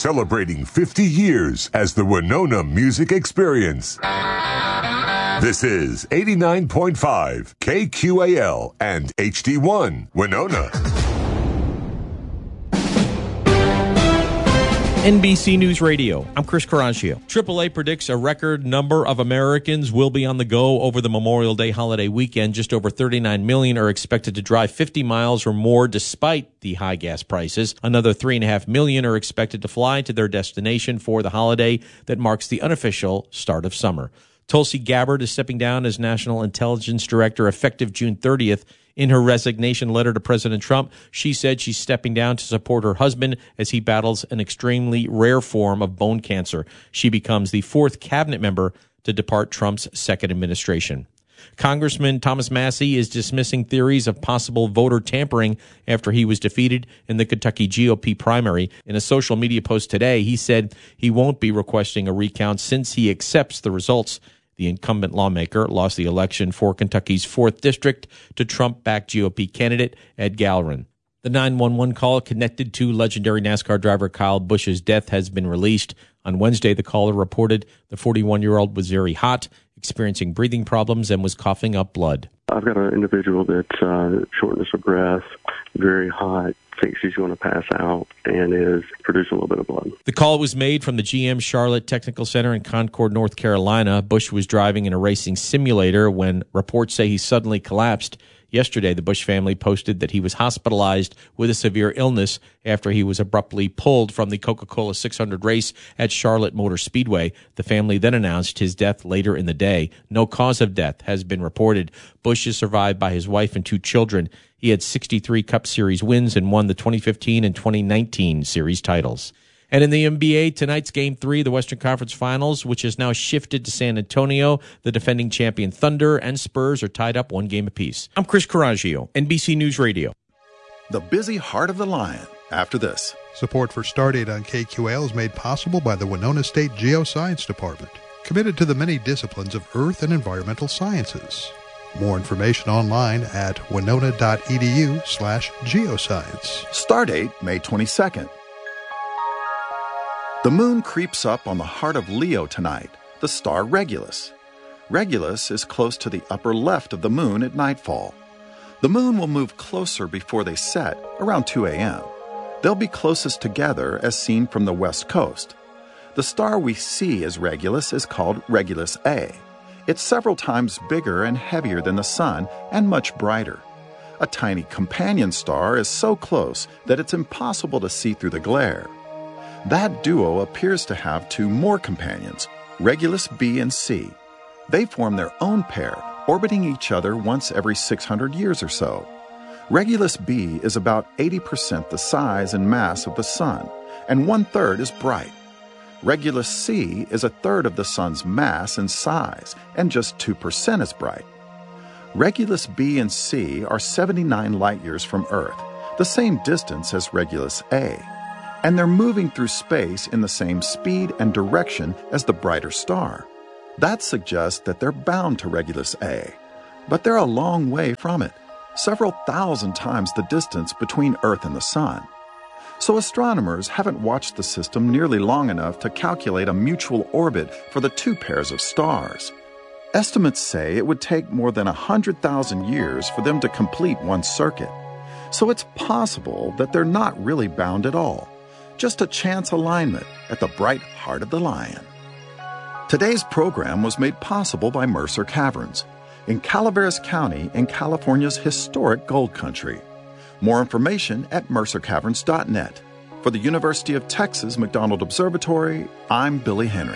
celebrating 50 years as the Winona Music Experience. This is 89.5 KQAL and HD1 Winona. NBC News Radio. I'm Chris Carangio. AAA predicts a record number of Americans will be on the go over the Memorial Day holiday weekend. Just over 39 million are expected to drive 50 miles or more despite the high gas prices. Another 3.5 million are expected to fly to their destination for the holiday that marks the unofficial start of summer. Tulsi Gabbard is stepping down as National Intelligence Director effective June 30th. In her resignation letter to President Trump, she said she's stepping down to support her husband as he battles an extremely rare form of bone cancer. She becomes the fourth cabinet member to depart Trump's second administration. Congressman Thomas Massie is dismissing theories of possible voter tampering after he was defeated in the Kentucky GOP primary. In a social media post today, he said he won't be requesting a recount since he accepts the results. The incumbent lawmaker lost the election for Kentucky's 4th District to Trump-backed GOP candidate Ed Gallivan. The 911 call connected to legendary NASCAR driver Kyle Busch's death has been released. On Wednesday, the caller reported the 41-year-old was very hot, experiencing breathing problems, and was coughing up blood. I've got an individual that's shortness of breath, very hot, thinks he's going to pass out, and is producing a little bit of blood. The call was made from the GM Charlotte Technical Center in Concord, North Carolina. Busch was driving in a racing simulator when reports say he suddenly collapsed. Yesterday, the Busch family posted that he was hospitalized with a severe illness after he was abruptly pulled from the Coca-Cola 600 race at Charlotte Motor Speedway. The family then announced his death later in the day. No cause of death has been reported. Busch is survived by his wife and 2 children. He had 63 Cup Series wins and won the 2015 and 2019 series titles. And in the NBA, tonight's Game 3, the Western Conference Finals, which has now shifted to San Antonio. The defending champion Thunder and Spurs are tied up 1 game apiece. I'm Chris Carangio, NBC News Radio. The busy heart of the Lion, after this. Support for Stardate on KQAL is made possible by the Winona State Geoscience Department, committed to the many disciplines of earth and environmental sciences. More information online at winona.edu/geoscience. Stardate, May 22nd. The moon creeps up on the heart of Leo tonight, the star Regulus. Regulus is close to the upper left of the moon at nightfall. The moon will move closer before they set, around 2 a.m. They'll be closest together as seen from the west coast. The star we see as Regulus is called Regulus A. It's several times bigger and heavier than the sun and much brighter. A tiny companion star is so close that it's impossible to see through the glare. That duo appears to have 2 more companions, Regulus B and C. They form their own pair, orbiting each other once every 600 years or so. Regulus B is about 80% the size and mass of the sun, and 1/3 is bright. Regulus C is 1/3 of the sun's mass and size, and just 2% is bright. Regulus B and C are 79 light-years from Earth, the same distance as Regulus A. And they're moving through space in the same speed and direction as the brighter star. That suggests that they're bound to Regulus A. But they're a long way from it, several thousand times the distance between Earth and the Sun. So astronomers haven't watched the system nearly long enough to calculate a mutual orbit for the 2 pairs of stars. Estimates say it would take more than 100,000 years for them to complete one circuit. So it's possible that they're not really bound at all. Just a chance alignment at the bright heart of the Lion. Today's program was made possible by Mercer Caverns in Calaveras County in California's historic gold country. More information at mercercaverns.net. For the University of Texas McDonald Observatory, I'm Billy Henry.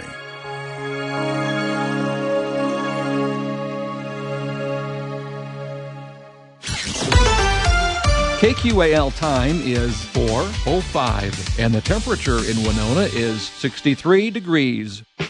KQAL time is 4:05, and the temperature in Winona is 63 degrees.